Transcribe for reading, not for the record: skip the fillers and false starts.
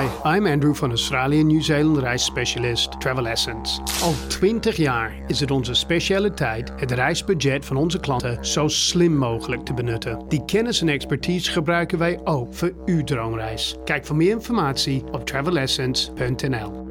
Hi, I'm Andrew van Australië New Zealand reisspecialist Travel Essence. Al 20 jaar is het onze specialiteit het reisbudget van onze klanten zo slim mogelijk te benutten. Die kennis en expertise gebruiken wij ook voor uw droomreis. Kijk voor meer informatie op travelessence.nl.